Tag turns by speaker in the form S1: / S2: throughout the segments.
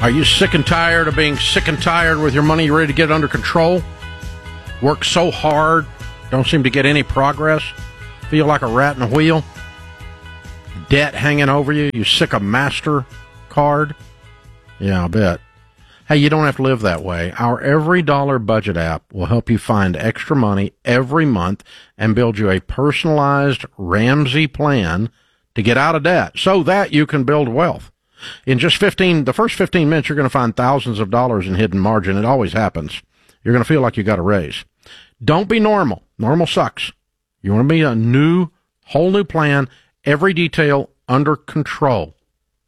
S1: Are you sick and tired of being sick and tired with your money ready to get under control? Work so hard, don't seem to get any progress? Feel like a rat in a wheel? Debt hanging over you? You sick of MasterCard? Yeah, I bet. Hey, you don't have to live that way. Our Every Dollar Budget app will help you find extra money every month and build you a personalized Ramsey plan to get out of debt so that you can build wealth. In just the first 15 minutes, you're going to find thousands of dollars in hidden margin. It always happens. You're going to feel like you got a raise. Don't be normal. Normal sucks. You want to be a whole new plan, every detail under control.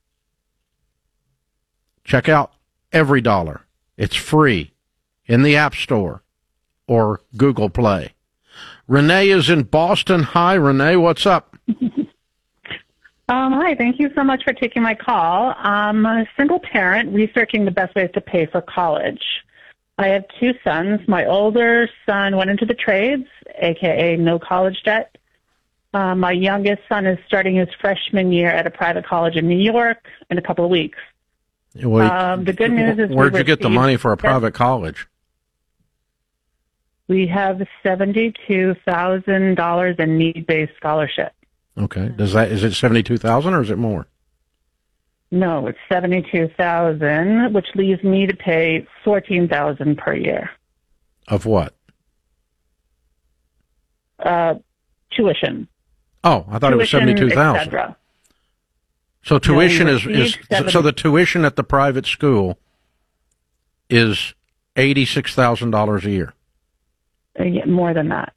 S1: Check out Every Dollar. It's free in the App Store or Google Play. Renee is in Boston. Hi, Renee. What's up?
S2: Hi, thank you so much for taking my call. I'm a single parent researching the best ways to pay for college. I have two sons. My older son went into the trades, a.k.a. no college debt. My youngest son is starting his freshman year at a private college in New York in a couple of weeks. The good news is
S1: where'd you get the money for a private college?
S2: We have $72,000 in need-based scholarship.
S1: Okay. Is it 72,000 or is it more?
S2: No, it's 72,000, which leaves me to pay 14,000 per year.
S1: Of what?
S2: Tuition.
S1: Oh, I thought it was 72,000. So tuition so the tuition at the private school is $86,000 a year.
S2: More than that.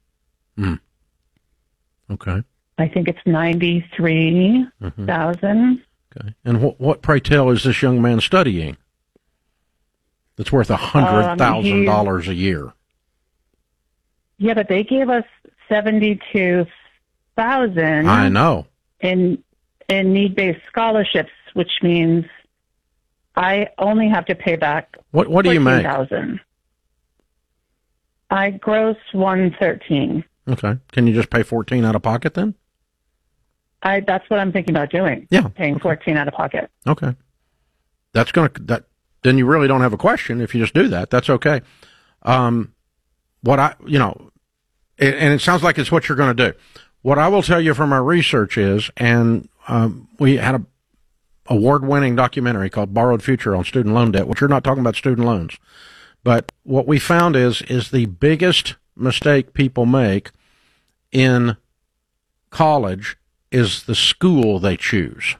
S1: Okay.
S2: I think it's 93,000.
S1: Okay. And what, pray tell, is this young man studying that's worth $100,000 a year?
S2: Yeah, but they gave us 72,000.
S1: I know.
S2: In need-based scholarships, which means I only have to pay back.
S1: What do you make?
S2: 14,000. I gross 113.
S1: Okay. Can you just pay 14 out of pocket then?
S2: That's what I'm thinking about doing.
S1: Yeah.
S2: Paying 14 out of pocket.
S1: Okay. Then you really don't have a question if you just do that. That's okay. And it sounds like it's what you're going to do. What I will tell you from our research is, and we had a award-winning documentary called Borrowed Future on student loan debt, which you're not talking about student loans. But what we found is the biggest mistake people make in college is the school they choose.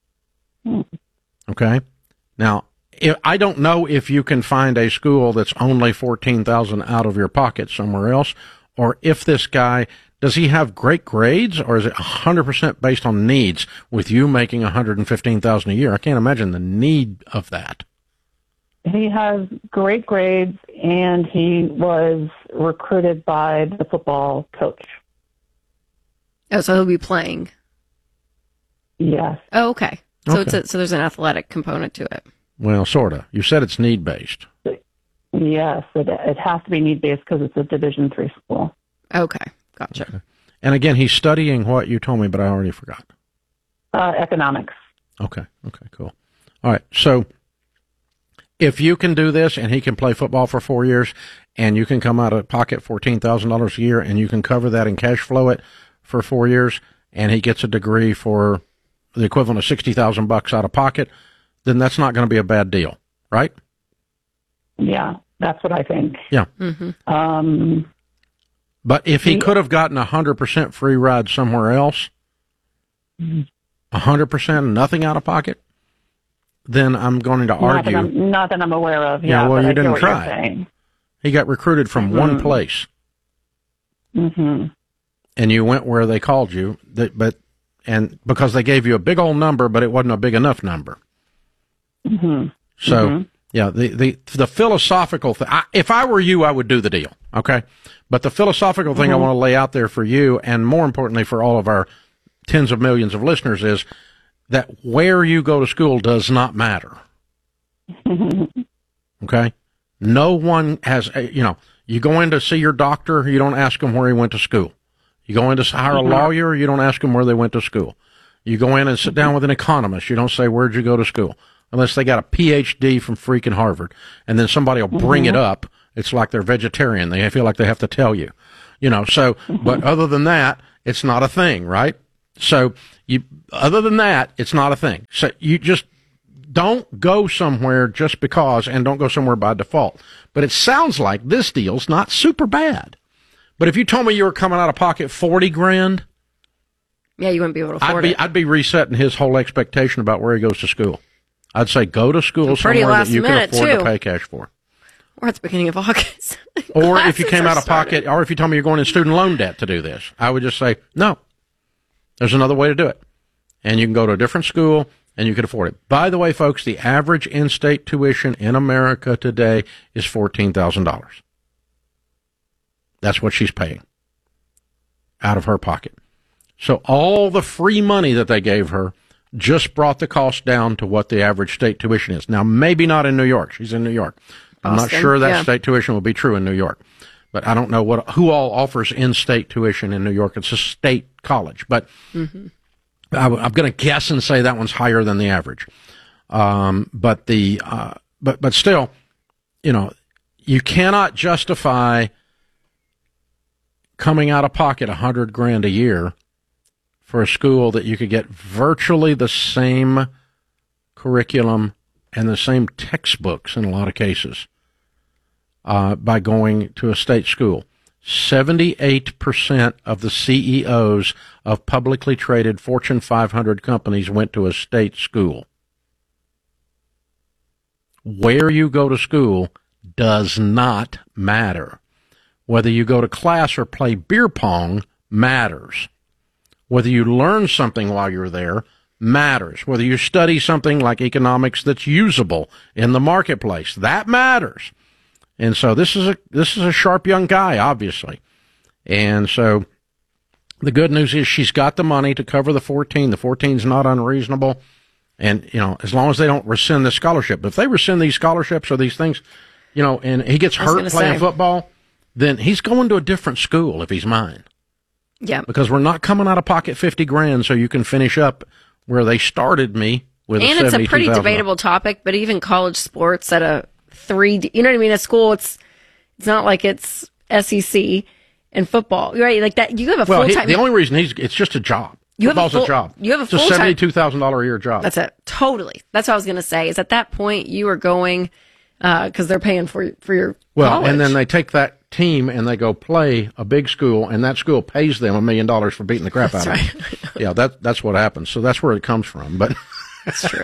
S1: Okay? Now, I don't know if you can find a school that's only $14,000 out of your pocket somewhere else, or if this guy, does he have great grades, or is it 100% based on needs with you making $115,000 a year? I can't imagine the need of that.
S2: He has great grades, and he was recruited by the football coach.
S3: Oh, so he'll be playing.
S2: Yes.
S3: Oh, okay. So so there's an athletic component to it.
S1: Well, sort of. You said it's need-based.
S2: Yes, it has to be need-based because it's a Division III school.
S3: Okay, gotcha.
S1: Okay. And again, he's studying what you told me, but I already forgot.
S2: Economics.
S1: Okay, cool. All right, so if you can do this and he can play football for 4 years and you can come out of pocket $14,000 a year and you can cover that and cash flow it for 4 years and he gets a degree for the equivalent of $60,000 out of pocket, then that's not going to be a bad deal, right?
S2: Yeah, that's what I think.
S1: Yeah.
S3: Mm-hmm.
S1: But if he could have gotten 100% free ride somewhere else, 100%, nothing out of pocket, then I'm going to argue.
S2: Not that I'm aware of.
S1: Yeah, well, you didn't
S2: what
S1: try.
S2: You're saying.
S1: He got recruited from one place.
S2: Mm-hmm.
S1: And you went where they called you, and because they gave you a big old number, but it wasn't a big enough number.
S2: Mm-hmm.
S1: So, yeah, the philosophical thing, if I were you, I would do the deal, okay? But the philosophical thing I want to lay out there for you, and more importantly for all of our tens of millions of listeners, is that where you go to school does not matter. Okay? No one has, you go in to see your doctor, you don't ask him where he went to school. You go in to hire a lawyer, you don't ask them where they went to school. You go in and sit down with an economist, you don't say, where'd you go to school? unless they got a PhD from freaking Harvard. And then somebody will bring it up. It's like they're vegetarian. They feel like they have to tell you, so, but other than that, it's not a thing, right? So other than that, it's not a thing. So you just don't go somewhere just because, and don't go somewhere by default. But it sounds like this deal's not super bad. But if you told me you were coming out of pocket $40,000,
S3: yeah, you wouldn't be able to afford it.
S1: I'd be resetting his whole expectation about where he goes to school. I'd say go to school somewhere that you can afford to pay cash for.
S3: Or at the beginning of August.
S1: Or if you came out of pocket, or if you told me you're going in student loan debt to do this, I would just say, no, there's another way to do it. And you can go to a different school and you can afford it. By the way, folks, the average in-state tuition in America today is $14,000. That's what she's paying out of her pocket. So all the free money that they gave her just brought the cost down to what the average state tuition is. Now, maybe not in New York. She's in New York. I'm not sure that state tuition will be true in New York. But I don't know who all offers in-state tuition in New York. It's a state college. But I'm going to guess and say that one's higher than the average. But still, you cannot justify coming out of pocket $100,000 a year for a school that you could get virtually the same curriculum and the same textbooks in a lot of cases by going to a state school. 78% of the CEOs of publicly traded Fortune 500 companies went to a state school. Where you go to school does not matter. Whether you go to class or play beer pong matters. Whether you learn something while you're there matters. Whether you study something like economics that's usable in the marketplace, that matters. And so this is a sharp young guy, obviously. And so the good news is she's got the money to cover the 14. The 14 is not unreasonable. And, as long as they don't rescind the scholarship. But if they rescind these scholarships or these things, and he gets hurt playing football, then he's going to a different school if he's mine.
S3: Yeah.
S1: Because we're not coming out of pocket $50,000 so you can finish up where they started me with
S3: and it's a pretty debatable topic, but even college sports at a 3D, you know what I mean? At school, it's not like it's SEC and football, right? Like that, you have a full-time.
S1: The only reason it's just a job. Football's a job.
S3: You have a
S1: full-time. It's a $72,000 a year job.
S3: That's it. Totally. That's what I was going to say. Is at that point you are going because they're paying for your college.
S1: And then they take that team and they go play a big school, and that school pays them $1 million for beating the crap out of them. Yeah, that's what happens. So that's where it comes from. But
S3: that's true.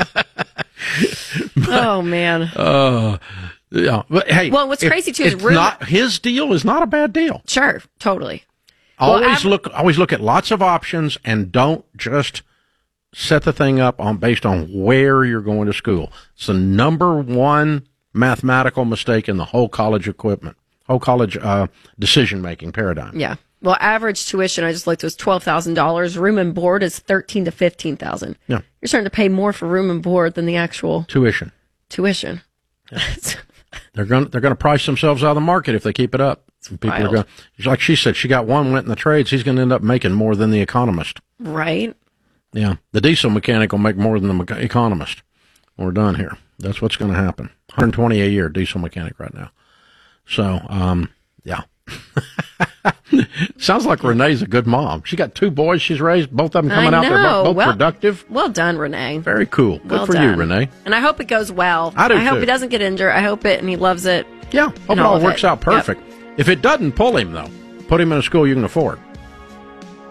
S3: Oh man.
S1: Yeah, but hey.
S3: Well, what's crazy too is
S1: his deal is not a bad deal.
S3: Sure, totally.
S1: Always look at lots of options and don't just set the thing up based on where you're going to school. It's the number one mathematical mistake in the whole college decision-making paradigm.
S3: Yeah. Well, average tuition, I just looked, was $12,000. Room and board is $13,000 to $15,000. Yeah. You're starting to pay more for room and board than the actual tuition. Yeah.
S1: They're going to price themselves out of the market if they keep it up. People are going, like she said, she got one, went in the trades. He's going to end up making more than the economist.
S3: Right.
S1: Yeah. The diesel mechanic will make more than the economist. We're done here. That's what's going to happen. $120 a year, diesel mechanic right now. So, yeah. Sounds like Renee's a good mom. She got 2 boys she's raised, both of them coming out there, both productive.
S3: Well done, Renee.
S1: Very cool. Good for you, Renee.
S3: And I hope it goes well.
S1: I
S3: hope he doesn't get injured. I hope it and he loves it.
S1: Yeah, hope it all works out perfect. Yep. If it doesn't, pull him, though. Put him in a school you can afford.